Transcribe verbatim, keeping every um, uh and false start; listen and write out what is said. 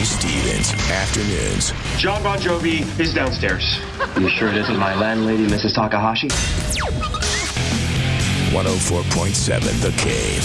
Stevens, afternoons. John Bon Jovi is downstairs. You sure it isn't my landlady, Missus Takahashi? one oh four point seven The Cave.